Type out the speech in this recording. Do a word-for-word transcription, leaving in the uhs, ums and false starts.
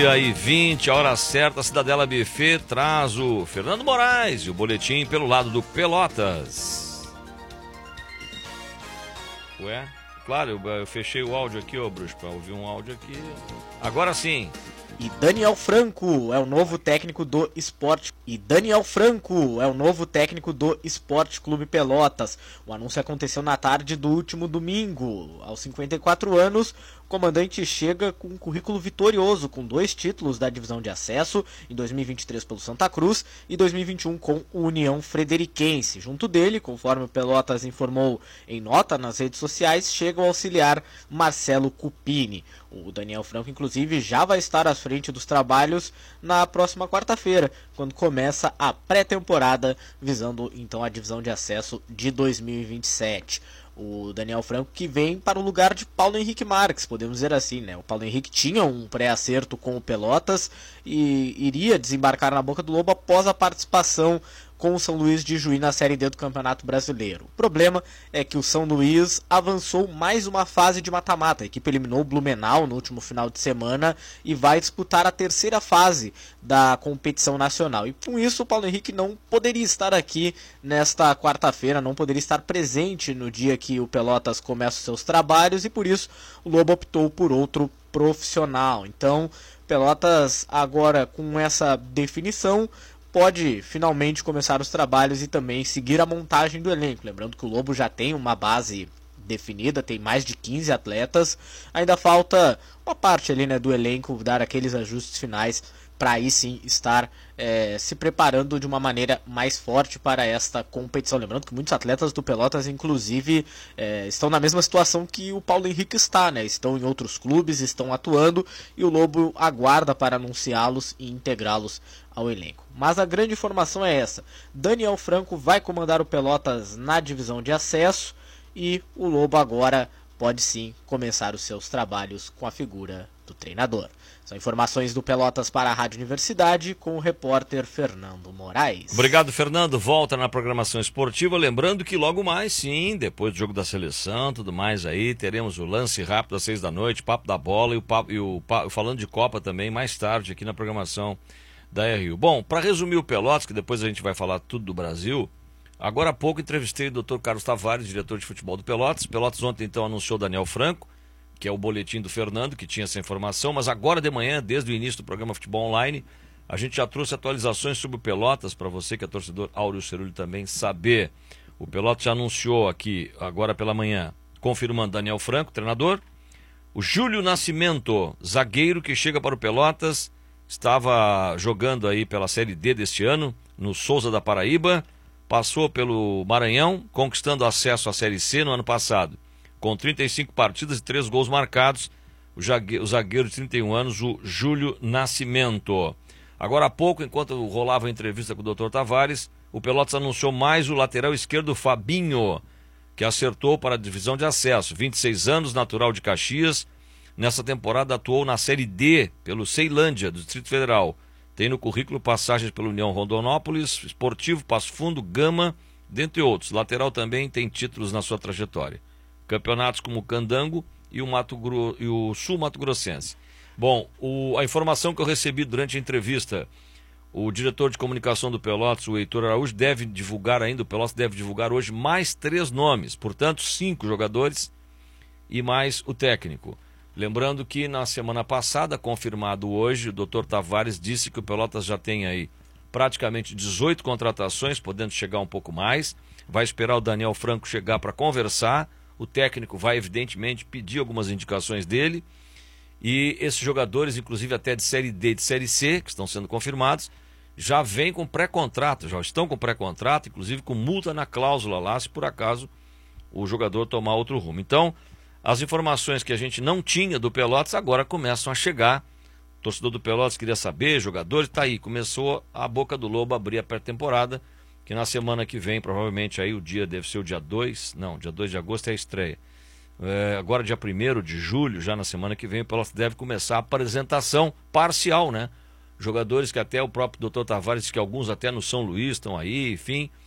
E aí, vinte, a hora certa, a Cidadela Buffet traz o Fernando Moraes e o boletim pelo lado do Pelotas. Ué? Claro, eu, eu fechei o áudio aqui, ô Bruxo, pra ouvir um áudio aqui. Agora sim. E Daniel Franco é o novo técnico do Esporte. E Daniel Franco é o novo técnico do Esporte Clube Pelotas. O anúncio aconteceu na tarde do último domingo. Aos cinquenta e quatro anos, o comandante chega com um currículo vitorioso, com dois títulos da divisão de acesso, em dois mil e vinte e três pelo Santa Cruz e dois mil e vinte e um com o União Frederiquense. Junto dele, conforme o Pelotas informou em nota nas redes sociais, chega o auxiliar Marcelo Cupini. O Daniel Franco, inclusive, já vai estar à frente dos trabalhos na próxima quarta-feira, quando começa a pré-temporada, visando então a divisão de acesso de dois mil e vinte e sete. O Daniel Franco que vem para o lugar de Paulo Henrique Marques, podemos dizer assim, né? O Paulo Henrique tinha um pré-acerto com o Pelotas e iria desembarcar na Boca do Lobo após a participação com o São Luís de Juí na Série D do Campeonato Brasileiro. O problema é que o São Luís avançou mais uma fase de mata-mata. A equipe eliminou o Blumenau no último final de semana e vai disputar a terceira fase da competição nacional. E com isso o Paulo Henrique não poderia estar aqui nesta quarta-feira, não poderia estar presente no dia que o Pelotas começa os seus trabalhos e por isso o Lobo optou por outro profissional. Então, Pelotas agora com essa definição pode finalmente começar os trabalhos e também seguir a montagem do elenco. Lembrando que o Lobo já tem uma base definida, tem mais de quinze atletas. Ainda falta uma parte ali, né, do elenco dar aqueles ajustes finais para aí sim estar é, se preparando de uma maneira mais forte para esta competição. Lembrando que muitos atletas do Pelotas, inclusive, é, estão na mesma situação que o Paulo Henrique está, né? Estão em outros clubes, estão atuando e o Lobo aguarda para anunciá-los e integrá-los ao elenco. Mas a grande informação é essa: Daniel Franco vai comandar o Pelotas na divisão de acesso e o Lobo agora pode sim começar os seus trabalhos com a figura do treinador. São informações do Pelotas para a Rádio Universidade com o repórter Fernando Moraes. Obrigado, Fernando. Volta na programação esportiva. Lembrando que logo mais, sim, depois do jogo da seleção, tudo mais aí, teremos o lance rápido às seis da noite, papo da bola e o, papo, e o papo, falando de Copa também, mais tarde aqui na programação da R U. Bom, para resumir o Pelotas, que depois a gente vai falar tudo do Brasil, agora há pouco entrevistei o doutor Carlos Tavares, diretor de futebol do Pelotas. Pelotas ontem então anunciou o Daniel Franco, que é o boletim do Fernando, que tinha essa informação, mas agora de manhã, desde o início do programa Futebol Online, a gente já trouxe atualizações sobre o Pelotas, para você que é torcedor Áureo Cerulli também saber. O Pelotas já anunciou aqui, agora pela manhã, confirmando Daniel Franco, treinador. O Júlio Nascimento, zagueiro que chega para o Pelotas, estava jogando aí pela Série D deste ano, no Souza da Paraíba, passou pelo Maranhão, conquistando acesso à Série C no ano passado. Com trinta e cinco partidas e três gols marcados, o zagueiro de trinta e um anos, o Júlio Nascimento. Agora há pouco, enquanto rolava a entrevista com o doutor Tavares, o Pelotas anunciou mais o lateral esquerdo Fabinho, que acertou para a divisão de acesso. vinte e seis anos, natural de Caxias. Nessa temporada atuou na Série D pelo Ceilândia, do Distrito Federal. Tem no currículo passagens pelo União Rondonópolis, Esportivo, Passo Fundo, Gama, dentre outros. Lateral também tem títulos na sua trajetória. Campeonatos como o Candango e o, Mato Gro... e o Sul Mato Grossense. Bom, o... a informação que eu recebi durante a entrevista, o diretor de comunicação do Pelotas, o Heitor Araújo, deve divulgar ainda, o Pelotas deve divulgar hoje mais três nomes, portanto cinco jogadores e mais o técnico. Lembrando que na semana passada, confirmado hoje, o doutor Tavares disse que o Pelotas já tem aí praticamente dezoito contratações, podendo chegar um pouco mais, vai esperar o Daniel Franco chegar para conversar. O técnico vai, evidentemente, pedir algumas indicações dele. E esses jogadores, inclusive até de Série D e de Série C, que estão sendo confirmados, já vêm com pré-contrato, já estão com pré-contrato, inclusive com multa na cláusula lá, se por acaso o jogador tomar outro rumo. Então, as informações que a gente não tinha do Pelotas agora começam a chegar. O torcedor do Pelotas queria saber, jogadores, está aí. Começou a Boca do Lobo a abrir a pré-temporada, que na semana que vem, provavelmente aí o dia deve ser o dia dois, não, dia dois de agosto é a estreia. É, agora dia primeiro de julho, já na semana que vem, o Pelotas deve começar a apresentação parcial, né? Jogadores que até o próprio doutor Tavares disse que alguns até no São Luís estão aí, enfim.